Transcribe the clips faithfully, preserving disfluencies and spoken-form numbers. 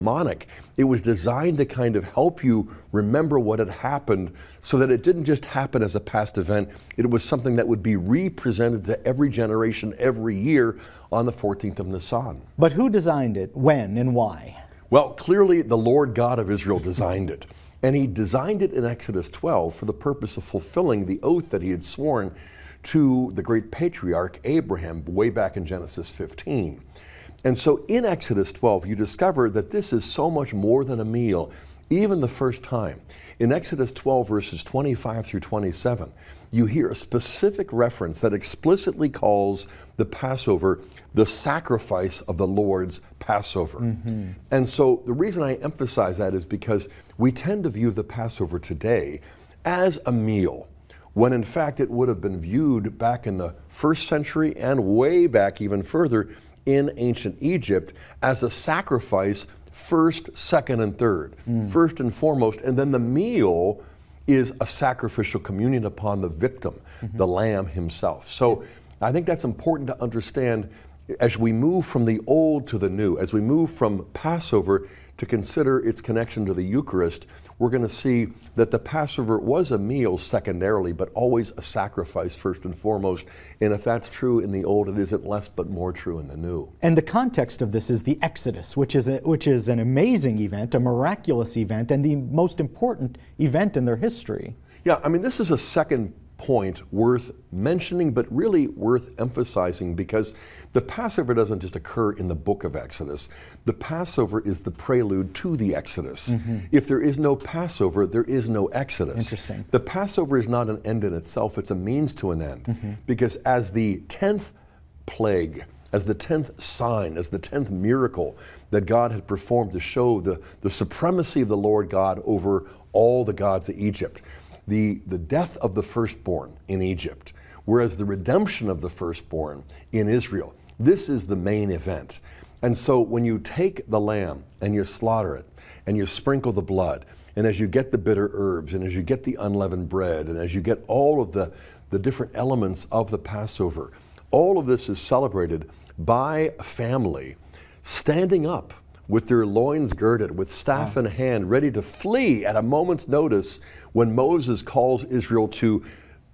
mnemonic. It was designed to kind of help you remember what had happened so that it didn't just happen as a past event. It was something that would be represented to every generation every year on the fourteenth of Nisan. But who designed it, when, and why? Well, clearly the Lord God of Israel designed it. And he designed it in Exodus twelve for the purpose of fulfilling the oath that he had sworn to the great patriarch Abraham way back in Genesis fifteen. And so in Exodus twelve, you discover that this is so much more than a meal, even the first time. In Exodus twelve, verses twenty-five through twenty-seven, you hear a specific reference that explicitly calls the Passover the sacrifice of the Lord's Passover. Mm-hmm. And so the reason I emphasize that is because we tend to view the Passover today as a meal, when in fact it would have been viewed back in the first century and way back even further in ancient Egypt as a sacrifice, first, second, and third. Mm. First and foremost, and then the meal is a sacrificial communion upon the victim, mm-hmm. the lamb himself. So I think that's important to understand as we move from the old to the new, as we move from Passover to consider its connection to the Eucharist. We're going to see that the Passover was a meal secondarily, but always a sacrifice first and foremost. And if that's true in the old, it isn't less but more true in the new. And the context of this is the Exodus, which is a, which is an amazing event, a miraculous event, and the most important event in their history. Yeah, I mean, this is a second point worth mentioning, but really worth emphasizing, because the Passover doesn't just occur in the book of Exodus. The Passover is the prelude to the Exodus. Mm-hmm. If there is no Passover, there is no Exodus. Interesting. The Passover is not an end in itself, it's a means to an end. Mm-hmm. Because as the tenth plague, as the tenth sign, as the tenth miracle that God had performed to show the, the supremacy of the Lord God over all the gods of Egypt, The, the death of the firstborn in Egypt, whereas the redemption of the firstborn in Israel, this is the main event. And so when you take the lamb and you slaughter it and you sprinkle the blood, and as you get the bitter herbs and as you get the unleavened bread and as you get all of the, the different elements of the Passover, all of this is celebrated by a family standing up with their loins girded, with staff wow. in hand, ready to flee at a moment's notice when Moses calls Israel to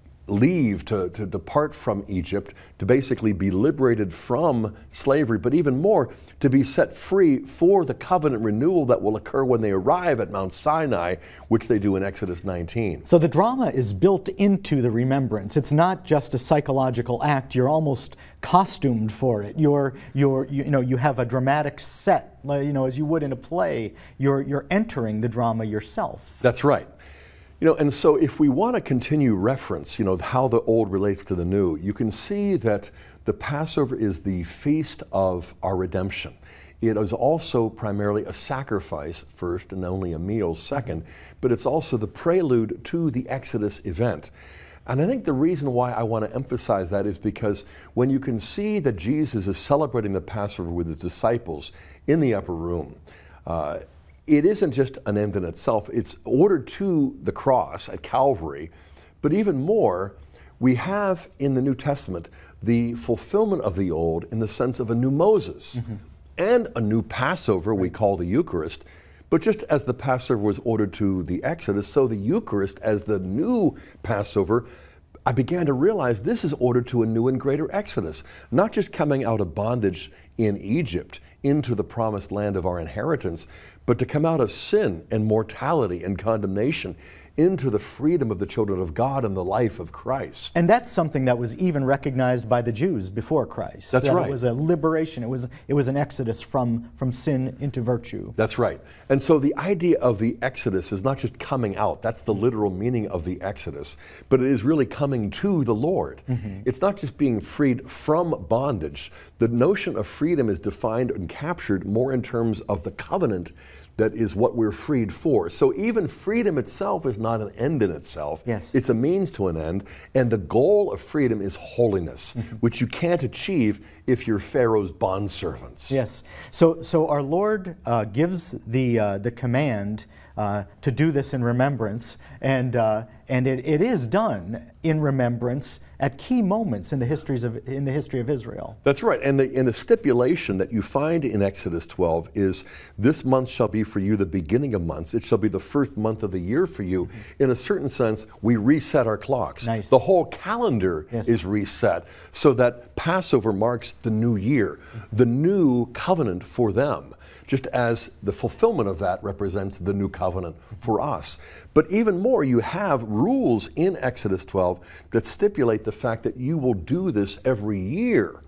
leave, to, to depart from Egypt, to basically be liberated from slavery, but even more, to be set free for the covenant renewal that will occur when they arrive at Mount Sinai, which they do in Exodus nineteen. So the drama is built into the remembrance. It's not just a psychological act. You're almost costumed for it. You're, you're, you, you know, you have a dramatic set, you know, as you would in a play. You're, you're entering the drama yourself. That's right. You know, and so if we want to continue reference, you know, how the old relates to the new, you can see that the Passover is the feast of our redemption. It is also primarily a sacrifice first and only a meal second, but it's also the prelude to the Exodus event. And I think the reason why I want to emphasize that is because when you can see that Jesus is celebrating the Passover with his disciples in the upper room, uh, it isn't just an end in itself. It's ordered to the cross at Calvary. But even more, we have in the New Testament the fulfillment of the old in the sense of a new Moses mm-hmm. and a new Passover we call the Eucharist. But just as the Passover was ordered to the Exodus, so the Eucharist as the new Passover, I began to realize this is ordered to a new and greater Exodus, not just coming out of bondage in Egypt into the promised land of our inheritance, but to come out of sin and mortality and condemnation into the freedom of the children of God and the life of Christ. And that's something that was even recognized by the Jews before Christ. That's that right. It was a liberation. It was, it was an exodus from, from sin into virtue. That's right. And so the idea of the Exodus is not just coming out. That's the literal meaning of the Exodus. But it is really coming to the Lord. Mm-hmm. It's not just being freed from bondage. The notion of freedom is defined and captured more in terms of the covenant that is what we're freed for. So even freedom itself is not an end in itself. Yes. It's a means to an end. And the goal of freedom is holiness, mm-hmm. which you can't achieve if you're Pharaoh's bondservants. Yes. So, so our Lord uh, gives the, uh, the command uh, to do this in remembrance, and uh, and it, it is done in remembrance at key moments in the histories of in the history of Israel. That's right, and the and the stipulation that you find in Exodus twelve is, "This month shall be for you the beginning of months; it shall be the first month of the year for you." Mm-hmm. In a certain sense, we reset our clocks. Nice. The whole calendar yes. is reset, so that Passover marks the new year, the new covenant for them, just as the fulfillment of that represents the new covenant for us. But even more, you have rules in Exodus twelve that stipulate the fact that you will do this every year.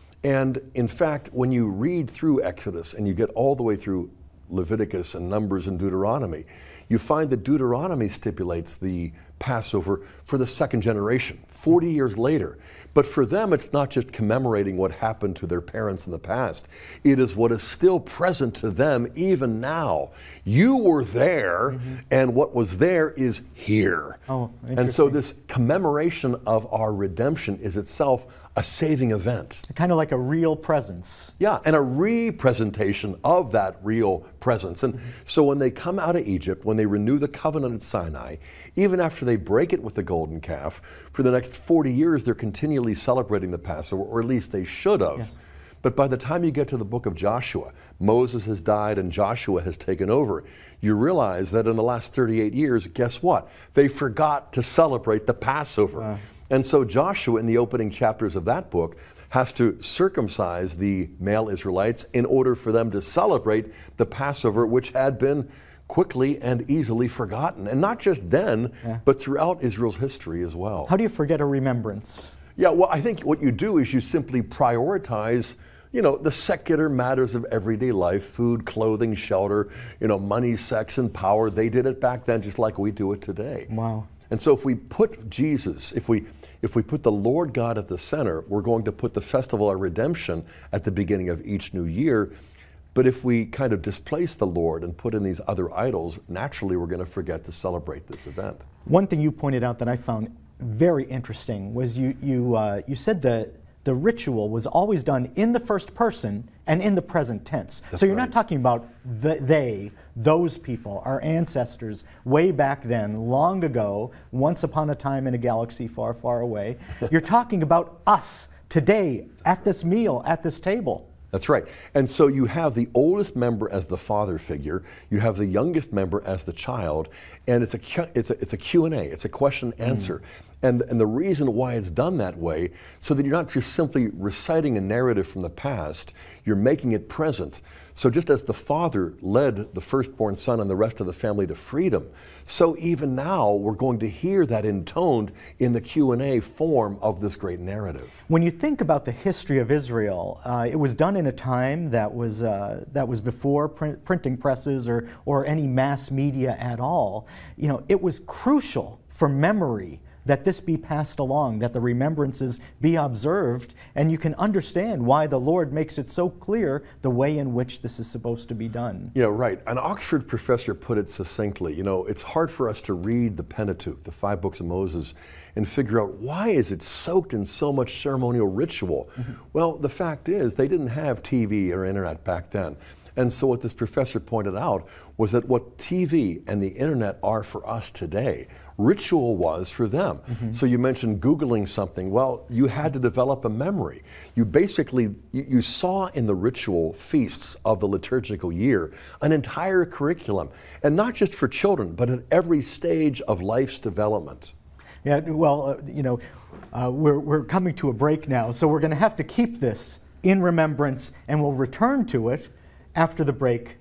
And in fact, when you read through Exodus and you get all the way through Leviticus and Numbers and Deuteronomy, you find that Deuteronomy stipulates the Passover for the second generation, forty years later. But for them, it's not just commemorating what happened to their parents in the past. It is what is still present to them even now. You were there, mm-hmm. and what was there is here. Oh, and so this commemoration of our redemption is itself a saving event. Kind of like a real presence. Yeah, and a representation of that real presence. And mm-hmm. so when they come out of Egypt, when they renew the covenant at Sinai, even after they break it with the golden calf, for the next forty years they're continually celebrating the Passover, or at least they should have. Yes. But by the time you get to the book of Joshua, Moses has died and Joshua has taken over. You realize that in the last thirty-eight years, guess what? They forgot to celebrate the Passover. Uh. And so Joshua, in the opening chapters of that book, has to circumcise the male Israelites in order for them to celebrate the Passover, which had been quickly and easily forgotten. And not just then, yeah. but throughout Israel's history as well. How do you forget a remembrance? Yeah, well, I think what you do is you simply prioritize, you know, the secular matters of everyday life: food, clothing, shelter, you know, money, sex, and power. They did it back then just like we do it today. Wow. And so if we put Jesus, if we if we put the Lord God at the center, we're going to put the festival of redemption at the beginning of each new year. But if we kind of displace the Lord and put in these other idols, naturally we're going to forget to celebrate this event. One thing you pointed out that I found very interesting was you you uh, you said that the ritual was always done in the first person and in the present tense. That's so you're right. not talking about the, they, those people, our ancestors, way back then, long ago, once upon a time in a galaxy far, far away. You're talking about us today, at this meal, at this table. That's right. And so you have the oldest member as the father figure, you have the youngest member as the child, and it's a it's a, it's a Q and A, it's a question answer. Mm. And, and the reason why it's done that way, so that you're not just simply reciting a narrative from the past, you're making it present. So just as the father led the firstborn son and the rest of the family to freedom, so even now we're going to hear that intoned in the Q and A form of this great narrative. When you think about the history of Israel, uh, it was done in a time that was uh, that was before print, printing presses or or any mass media at all. You know, it was crucial for memory that this be passed along, that the remembrances be observed, and you can understand why the Lord makes it so clear the way in which this is supposed to be done. Yeah, right. An Oxford professor put it succinctly. You know, it's hard for us to read the Pentateuch, the five books of Moses, and figure out why is it soaked in so much ceremonial ritual. Mm-hmm. Well, the fact is they didn't have T V or internet back then. And so what this professor pointed out was that what T V and the internet are for us today, ritual was for them. Mm-hmm. So you mentioned Googling something. Well, you had to develop a memory. You basically, you, you saw in the ritual feasts of the liturgical year an entire curriculum, and not just for children, but at every stage of life's development. Yeah, well, uh, you know, uh, we're, we're coming to a break now, so we're going to have to keep this in remembrance, and we'll return to it after the break.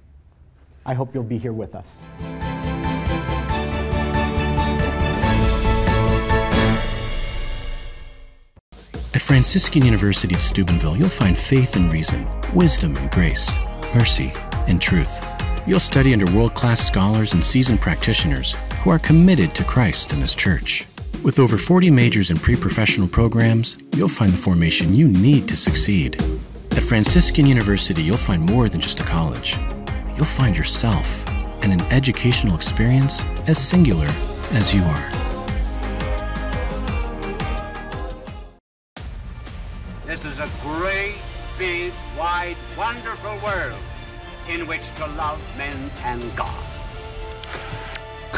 I hope you'll be here with us. At Franciscan University of Steubenville, you'll find faith and reason, wisdom and grace, mercy and truth. You'll study under world-class scholars and seasoned practitioners who are committed to Christ and His Church. With over forty majors and pre-professional programs, you'll find the formation you need to succeed. At Franciscan University, you'll find more than just a college. You'll find yourself and an educational experience as singular as you are. This is a great, big, wide, wonderful world in which to love men and God.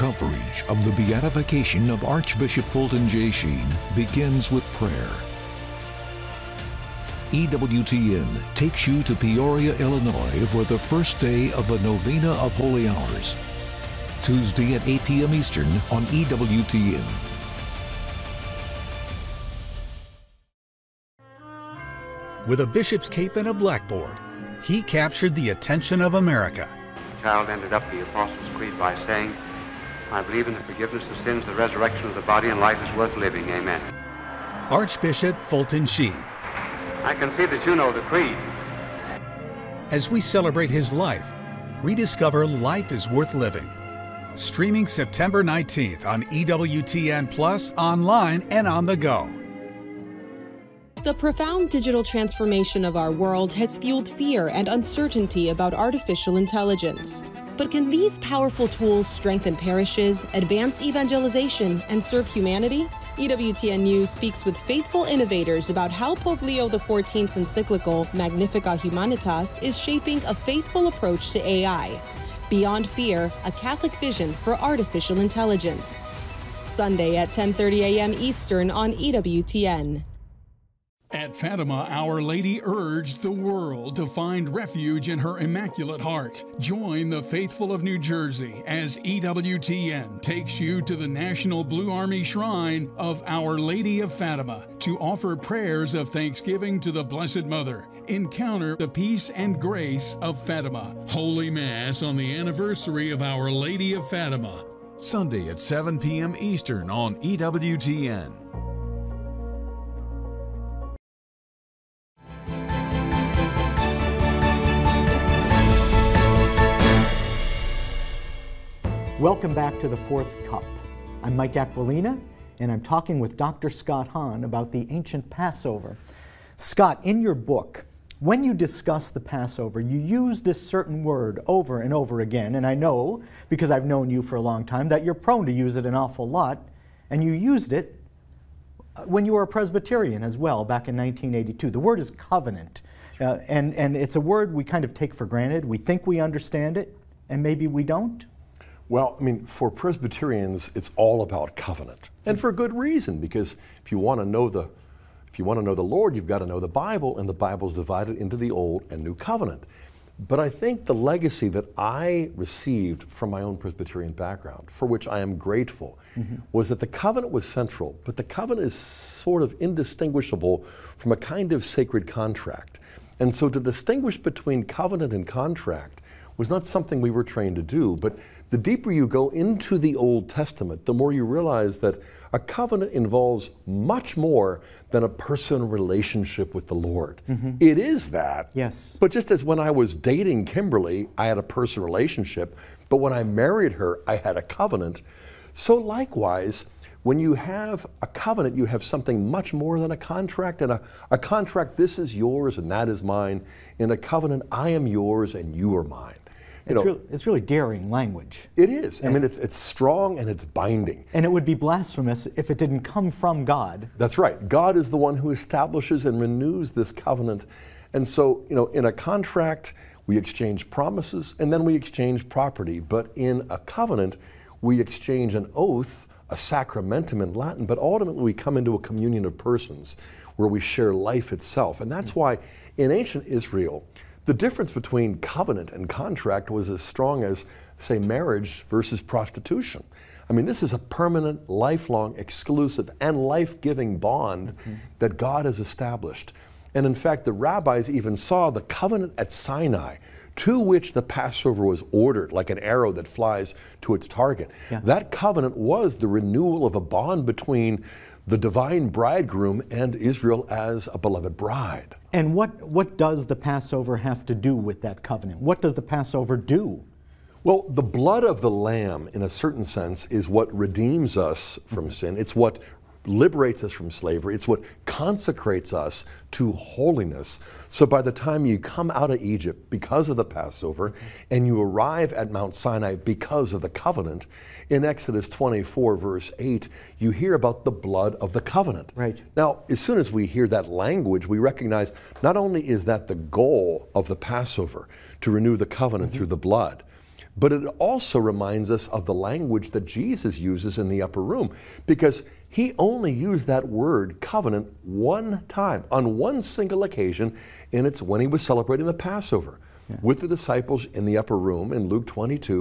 coverage of the beatification of Archbishop Fulton J. Sheen begins with prayer. E W T N takes you to Peoria, Illinois for the first day of the Novena of Holy Hours. Tuesday at eight p m Eastern on E W T N. With a bishop's cape and a blackboard, he captured the attention of America. The child ended up the Apostles' Creed by saying, I believe in the forgiveness of sins, the resurrection of the body, and life is worth living. Amen. Archbishop Fulton Sheen. I can see that you know the creed. As we celebrate his life, rediscover life is worth living. Streaming September nineteenth on E W T N Plus, online and on the go. The profound digital transformation of our world has fueled fear and uncertainty about artificial intelligence. But can these powerful tools strengthen parishes, advance evangelization, and serve humanity? E W T N News speaks with faithful innovators about how Pope Leo the fourteenth's encyclical Magnificat Humanitas is shaping a faithful approach to A I. Beyond Fear, a Catholic vision for artificial intelligence. Sunday at ten thirty a m Eastern on E W T N. At Fatima, Our Lady urged the world to find refuge in her Immaculate Heart. Join the faithful of New Jersey as E W T N takes you to the National Blue Army Shrine of Our Lady of Fatima to offer prayers of thanksgiving to the Blessed Mother. Encounter the peace and grace of Fatima. Holy Mass on the anniversary of Our Lady of Fatima. Sunday at seven p m Eastern on E W T N. Welcome back to The Fourth Cup. I'm Mike Aquilina, and I'm talking with Doctor Scott Hahn about the ancient Passover. Scott, in your book, when you discuss the Passover, you use this certain word over and over again, and I know, because I've known you for a long time, that you're prone to use it an awful lot, and you used it when you were a Presbyterian as well, back in nineteen eighty-two. The word is covenant, uh, and, and it's a word we kind of take for granted. We think we understand it, and maybe we don't. Well, I mean, for Presbyterians, it's all about covenant, and for good reason. Because if you want to know the, if you want to know the Lord, you've got to know the Bible, and the Bible is divided into the Old and New Covenant. But I think the legacy that I received from my own Presbyterian background, for which I am grateful, mm-hmm. was that the covenant was central. But the covenant is sort of indistinguishable from a kind of sacred contract, and so to distinguish between covenant and contract was not something we were trained to do. But the deeper you go into the Old Testament, the more you realize that a covenant involves much more than a personal relationship with the Lord. Mm-hmm. It is that. Yes. But just as when I was dating Kimberly, I had a personal relationship, but when I married her, I had a covenant. So likewise, when you have a covenant, you have something much more than a contract. And a, a contract, this is yours and that is mine. In a covenant, I am yours and you are mine. You it's, know, really, it's really daring language. It is. And I mean, it's, it's strong and it's binding. And it would be blasphemous if it didn't come from God. That's right. God is the one who establishes and renews this covenant. And so, you know, in a contract, we exchange promises and then we exchange property. But in a covenant, we exchange an oath, a sacramentum in Latin, but ultimately we come into a communion of persons where we share life itself. And that's why in ancient Israel, the difference between covenant and contract was as strong as, say, marriage versus prostitution. I mean, this is a permanent, lifelong, exclusive, and life-giving bond mm-hmm. that God has established. And in fact, the rabbis even saw the covenant at Sinai, to which the Passover was ordered, like an arrow that flies to its target. Yeah. That covenant was the renewal of a bond between the divine bridegroom and Israel as a beloved bride. And what, what does the Passover have to do with that covenant? What does the Passover do? Well, the blood of the Lamb, in a certain sense, is what redeems us from mm-hmm. sin. It's what liberates us from slavery. It's what consecrates us to holiness. So by the time you come out of Egypt because of the Passover mm-hmm. and you arrive at Mount Sinai because of the covenant, in Exodus twenty-four, verse eight, you hear about the blood of the covenant. Right. Now, as soon as we hear that language, we recognize not only is that the goal of the Passover, to renew the covenant mm-hmm. through the blood, But it also reminds us of the language that Jesus uses in the upper room, because he only used that word covenant one time, on one single occasion, and it's when he was celebrating the Passover. Yeah. With the disciples in the upper room in Luke twenty-two.